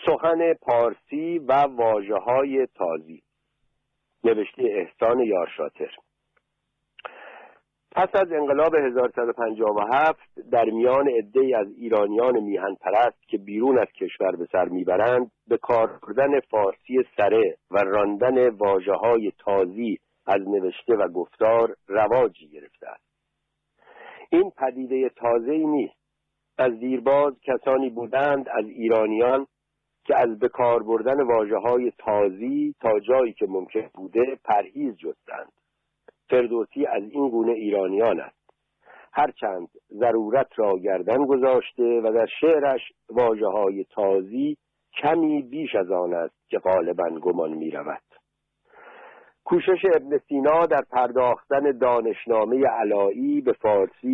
سخن پارسی و واژه‌های تازی، نوشته احسان یارشاتر. پس از انقلاب 1357 در میان عده‌ای از ایرانیان میهن پرست که بیرون از کشور به سر میبرند به کار بردن فارسی سره و راندن واژه‌های تازی از نوشته و گفتار رواجی گرفته است. این پدیده تازه‌ای نیست. از دیرباز کسانی بودند از ایرانیان که از به کار بردن واژه‌های تازی تا جایی که ممکن بوده پرهیز جستند. فردوسی از این گونه ایرانیان است، هرچند ضرورت را گردن گذاشته و در شعرش واژه‌های تازی کمی بیش از آن است که غالباً گمان می‌رود. کوشش ابن سینا در پرداختن دانشنامه علایی به فارسی